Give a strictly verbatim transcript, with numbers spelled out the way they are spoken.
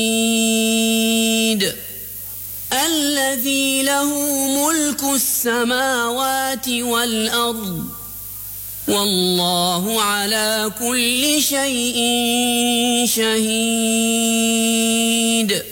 الذي له ملك السماوات والأرض والله على كل شيء شهيد